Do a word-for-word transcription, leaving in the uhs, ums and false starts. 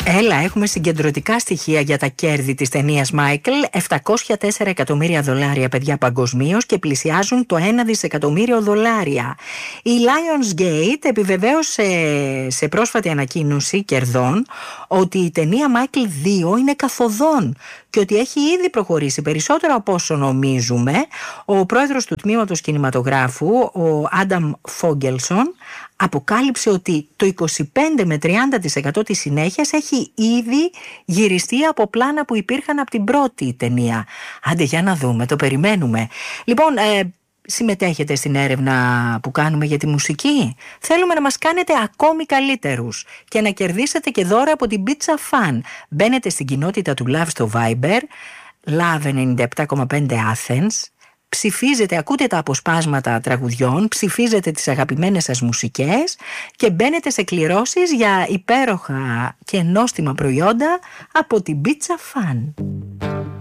Έλα, έχουμε συγκεντρωτικά στοιχεία για τα κέρδη της ταινίας Μάικλ. επτακόσια τέσσερα εκατομμύρια δολάρια, παιδιά, παγκοσμίως, και πλησιάζουν το ένα δισεκατομμύριο δολάρια. Η Lionsgate επιβεβαίωσε σε πρόσφατη ανακοίνωση κερδών ότι η ταινία Μάικλ δύο είναι καθοδόν και ότι έχει ήδη προχωρήσει περισσότερο από όσο νομίζουμε. Ο πρόεδρος του τμήματος κινηματογράφου, ο Άνταμ Φόγγελσον, αποκάλυψε ότι το είκοσι πέντε με τριάντα τοις εκατό της συνέχειας έχει ήδη γυριστεί από πλάνα που υπήρχαν από την πρώτη ταινία. Άντε, για να δούμε, το περιμένουμε. Λοιπόν, ε, συμμετέχετε στην έρευνα που κάνουμε για τη μουσική? Θέλουμε να μας κάνετε ακόμη καλύτερους και να κερδίσετε και δώρα από την Pizza Fan. Μπαίνετε στην κοινότητα του Love στο Viber, Love ενενήντα επτά κόμμα πέντε Athens, ψηφίζετε, ακούτε τα αποσπάσματα τραγουδιών, ψηφίζετε τις αγαπημένες σας μουσικές και μπαίνετε σε κληρώσεις για υπέροχα και νόστιμα προϊόντα από την Pizza Fan.